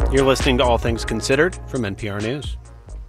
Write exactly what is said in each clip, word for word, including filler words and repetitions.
You're listening to All Things Considered from N P R News.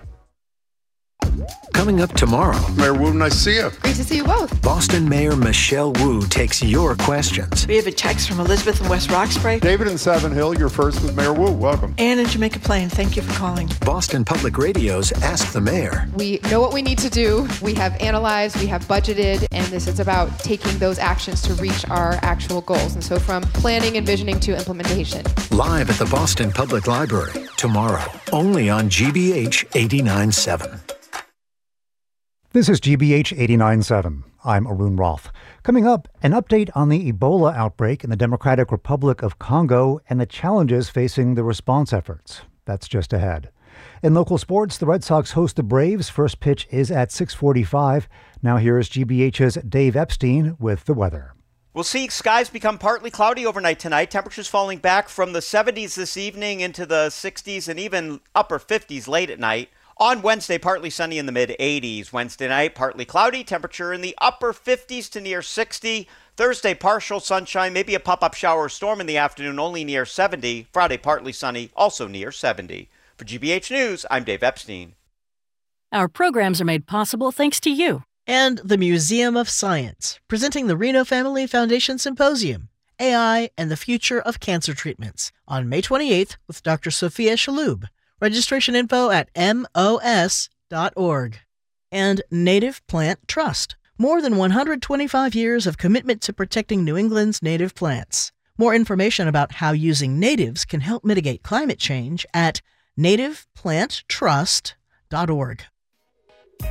Coming up tomorrow. Mayor Wu, nice to see you. Great to see you both. Boston Mayor Michelle Wu takes your questions. We have a text from Elizabeth in West Roxbury. David in Savin Hill, you're first with Mayor Wu. Welcome. Anne in Jamaica Plain, thank you for calling. Boston Public Radio's Ask the Mayor. We know what we need to do. We have analyzed, we have budgeted, and this is about taking those actions to reach our actual goals. And so from planning and visioning to implementation. Live at the Boston Public Library tomorrow, only on G B H eighty-nine point seven. This is G B H eighty-nine point seven. I'm Arun Roth. Coming up, an update on the Ebola outbreak in the Democratic Republic of Congo and the challenges facing the response efforts. That's just ahead. In local sports, the Red Sox host the Braves. First pitch is at six forty-five. Now here's G B H's Dave Epstein with the weather. We'll see skies become partly cloudy overnight tonight. Temperatures falling back from the seventies this evening into the sixties and even upper fifties late at night. On Wednesday, partly sunny in the mid-eighties. Wednesday night, partly cloudy, temperature in the upper fifties to near sixty. Thursday, partial sunshine, maybe a pop-up shower or storm in the afternoon, only near seventy. Friday, partly sunny, also near seventy. For G B H News, I'm Dave Epstein. Our programs are made possible thanks to you. And the Museum of Science, presenting the Reno Family Foundation Symposium, A I and the Future of Cancer Treatments, on May twenty-eighth with Doctor Sophia Shaloub. Registration info at M O S dot org. And Native Plant Trust. More than one hundred twenty-five years of commitment to protecting New England's native plants. More information about how using natives can help mitigate climate change at native plant trust dot org.